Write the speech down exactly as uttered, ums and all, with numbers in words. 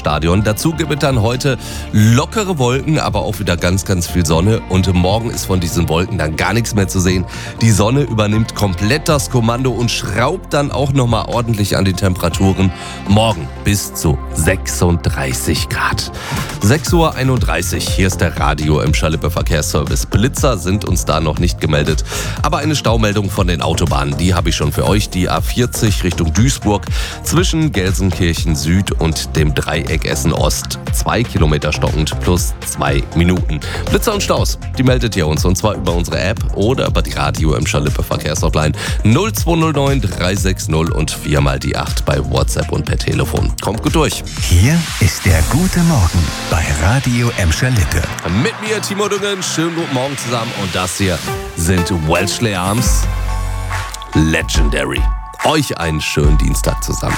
Stadion. Dazu gibt es dann heute lockere Wolken, aber auch wieder ganz, ganz viel Sonne. Und morgen ist von diesen Wolken dann gar nichts mehr zu sehen. Die Sonne übernimmt komplett das Kommando und schraubt dann auch nochmal ordentlich an den Temperaturen. Morgen bis zu sechsunddreißig Grad. sechs Uhr einunddreißig, hier ist der Radio Emscher Lippe Verkehrsservice. Blitzer sind uns da noch nicht gemeldet, aber eine Staumeldung von den Autobahnen, die habe ich schon für euch. Die A vierzig Richtung Duisburg zwischen Gelsenkirchen Süd und dem Dreieck Essen Ost. Zwei Kilometer stockend plus zwei Minuten. Blitzer und Staus, die meldet ihr uns und zwar über unsere App oder über die Radio Emscher Lippe Verkehrshotline null zwei null neun drei sechs null und viermal die acht bei WhatsApp und per Telefon. Kommt gut durch. Hier ist der gute Morgen bei Radio Emscher Lippe. Mit mir Timo Düngen, schönen guten Morgen zusammen und das hier sind Welshly Arms Legendary. Euch einen schönen Dienstag zusammen.